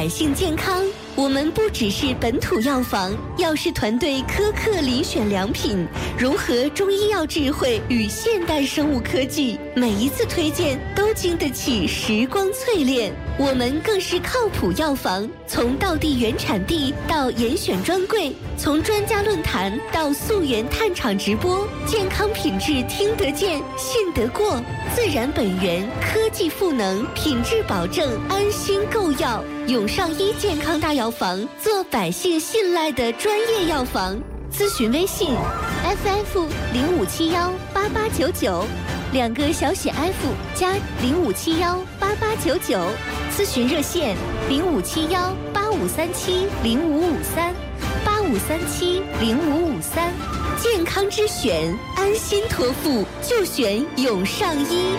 百姓健康。我们不只是本土药房，药师团队苛刻遴选良品，融合中医药智慧与现代生物科技，每一次推荐都经得起时光淬炼。我们更是靠谱药房，从道地原产地到严选专柜，从专家论坛到溯源探厂直播，健康品质听得见、信得过，自然本源，科技赋能，品质保证，安心购药。永上医健康大药房，做百姓信赖的专业药房。咨询微信 FF05718899，两个小写 F 加05718899。咨询热线05718537055385370553。健康之选，安心托付就选永上医。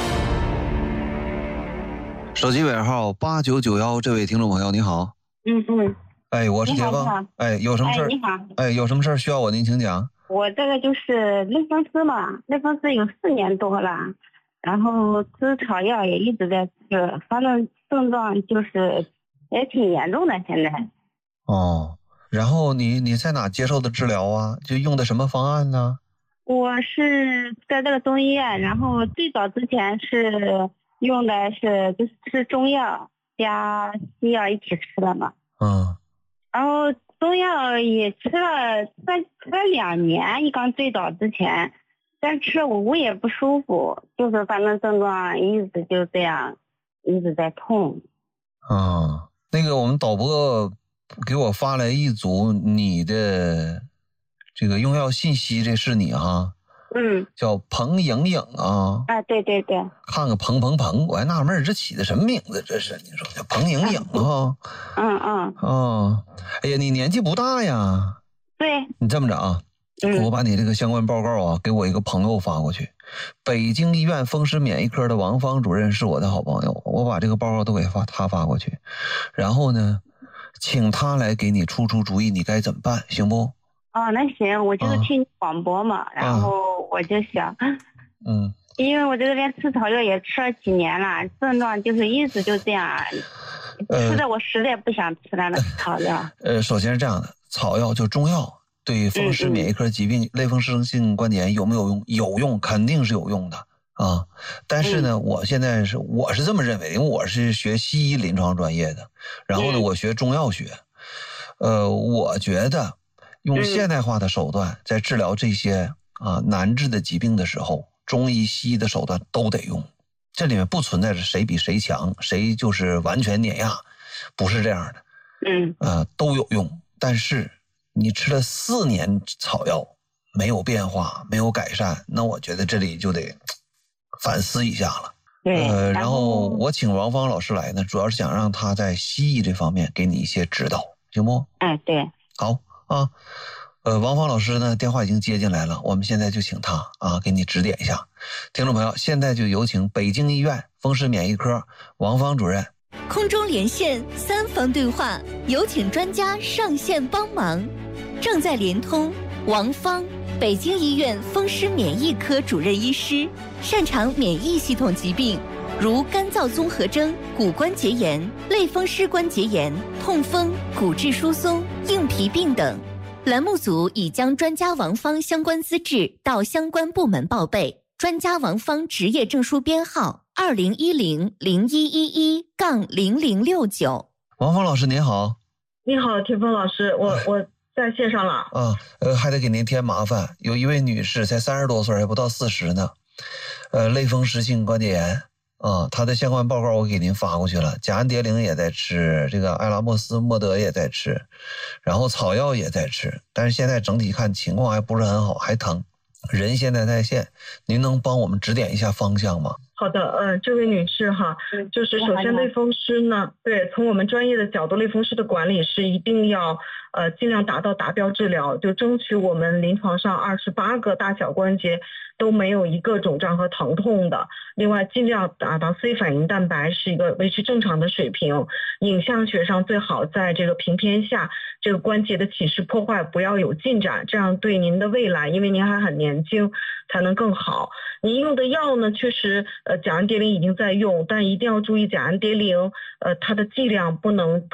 手机尾号8991，这位听众朋友你好。哎，我是铁峰。哎，有什么事儿？ 你好。 哎，有什么事儿需要我您请讲。 我这个就是类风湿嘛，类风湿有4年多了，然后吃草药也一直在吃，反正症状就是也挺严重的现在。 哦，然后你在哪接受的治疗啊？就用的什么方案呢？ 我是在这个中医院，然后最早之前是用的是就是吃中药加西药一起吃的嘛。然后中药也吃了2年，刚最早之前，但吃我也不舒服，就是反正症状一直就这样，一直在痛。 那个我们导播给我发来一组你的这个用药信息，这是你哈？叫彭莹莹啊。 对对对。 看个彭，我还纳闷这起的什么名字？这是你说叫彭莹莹啊？哎呀，你年纪不大呀。 对。 你这么着啊，我把你这个相关报告啊给我一个朋友发过去。北京医院风湿免疫科的王芳主任是我的好朋友，我把这个报告都给他发过去，然后呢，请他来给你出主意，你该怎么办，行不？ 那行，我就是听广播嘛，然后我就想，因为我在这边吃草药也吃了几年了，症状就是一直就这样，吃的我实在不想吃了那个草药。 首先是这样的，草药就中药对风湿免疫科疾病、类风湿性关节炎有没有用？有用，肯定是有用的啊。但是呢，我是这么认为的，因为我是学西医临床专业的，然后呢，我学中药学，我觉得用现代化的手段在治疗这些难治的疾病的时候，中医西医的手段都得用，这里面不存在着谁比谁强，谁就是完全碾压，不是这样的。都有用，但是你吃了4年草药没有变化，没有改善，那我觉得这里就得反思一下了。然后我请王芳老师来呢，主要是想让他在西医这方面给你一些指导，行不？ 对。 好啊。王芳老师呢电话已经接进来了，我们现在就请他给你指点一下。听众朋友，现在就有请北京医院风湿免疫科王芳主任。 空中连线3方对话，有请专家上线帮忙。正在连通王芳，北京医院风湿免疫科主任医师，擅长免疫系统疾病，如干燥综合征、骨关节炎、类风湿关节炎、痛风、骨质疏松、硬皮病等。栏目组已将专家王芳相关资质到相关部门报备，专家王芳职业证书编号2010-0111-0069。 王芳老师您好。 你好，铁峰老师，我在线上了。 还得给您添麻烦，有一位女士才30多岁，还不到40呢，类风湿性关节炎她的相关报告我给您发过去了，甲氨蝶呤也在吃，这个艾拉莫斯莫德也在吃，然后草药也在吃，但是现在整体看情况还不是很好，还疼，人现在在线，您能帮我们指点一下方向吗？ 好的，这位女士哈，就是首先类风湿呢，对，从我们专业的角度，类风湿的管理是一定要尽量达到达标治疗，就争取我们临床上28个大小关节都没有一个肿胀和疼痛的。另外，尽量达到 C 反应蛋白是一个维持正常的水平，影像学上最好在这个平片下，这个关节的起势破坏不要有进展，这样对您的未来，因为您还很年轻，才能更好。您用的药呢，确实甲氨蝶呤已经在用，但一定要注意甲氨蝶呤它的剂量不能